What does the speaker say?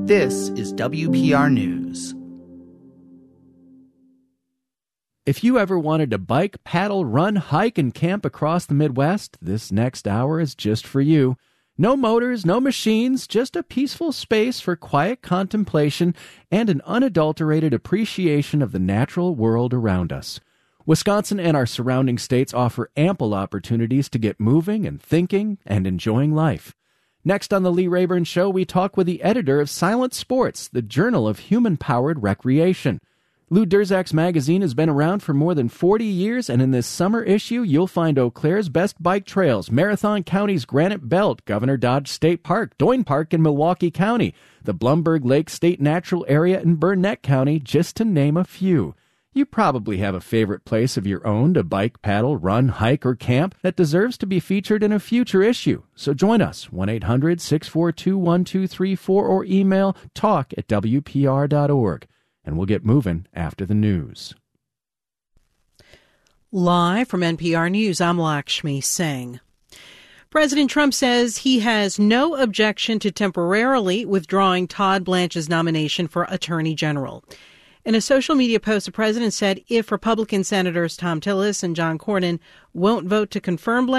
This is WPR News. If you ever wanted to bike, paddle, run, hike, and camp across the Midwest, this next hour is just for you. No motors, no machines, just a peaceful space for quiet contemplation and an unadulterated appreciation of the natural world around us. Wisconsin and our surrounding states offer ample opportunities to get moving and thinking and enjoying life. Next on the Lee Rayburn Show, we talk with the editor of Silent Sports, the Journal of Human-Powered Recreation. Lou Durzak's magazine has been around for more than 40 years, and in this summer issue, you'll find Eau Claire's best bike trails, Marathon County's Granite Belt, Governor Dodge State Park, Doyne Park in Milwaukee County, the Blumberg Lake State Natural Area in Burnett County, just to name a few. You probably have a favorite place of your own to bike, paddle, run, hike, or camp that deserves to be featured in a future issue. So join us, 1-800-642-1234, or email talk@wpr.org. And we'll get moving after the news. Live from NPR News, I'm Lakshmi Singh. President Trump says he has no objection to temporarily withdrawing Todd Blanche's nomination for Attorney General. In a social media post, the president said if Republican Senators Thom Tillis and John Cornyn won't vote to confirm Blanche,